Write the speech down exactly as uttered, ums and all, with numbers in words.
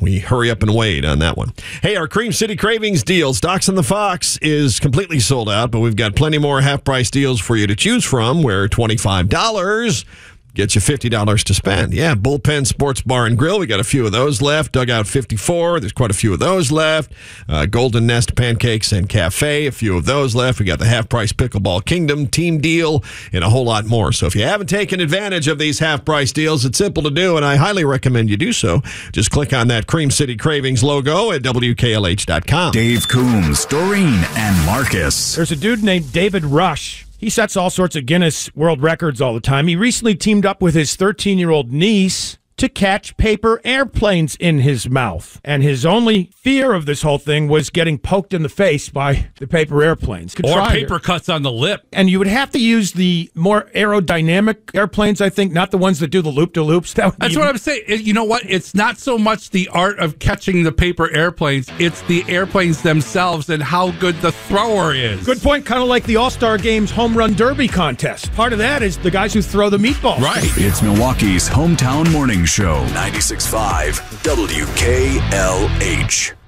we hurry up and wait on that one. Hey, our Cream City Cravings deal, Stocks on the Fox, is completely sold out, but we've got plenty more half-price deals for you to choose from, where twenty-five dollars gets you fifty dollars to spend. Yeah, Bullpen Sports Bar and Grill. We got a few of those left. Dugout fifty-four. There's quite a few of those left. Uh, Golden Nest Pancakes and Cafe. A few of those left. We got the half-price Pickleball Kingdom team deal and a whole lot more. So if you haven't taken advantage of these half-price deals, it's simple to do, and I highly recommend you do so. Just click on that Cream City Cravings logo at W K L H dot com. Dave Coombs, Doreen, and Marcus. There's a dude named David Rush. He sets all sorts of Guinness World Records all the time. He recently teamed up with his thirteen-year-old niece to catch paper airplanes in his mouth. And his only fear of this whole thing was getting poked in the face by the paper airplanes. Could or try paper it. cuts on the lip. And you would have to use the more aerodynamic airplanes, I think, not the ones that do the loop-de-loops. That That's be... what I'm saying. You know what? It's not so much the art of catching the paper airplanes. It's the airplanes themselves and how good the thrower is. Good point. Kind of like the All-Star Games Home Run Derby contest. Part of that is the guys who throw the meatballs. Right. It's Milwaukee's hometown morning show. ninety-six point five W K L H.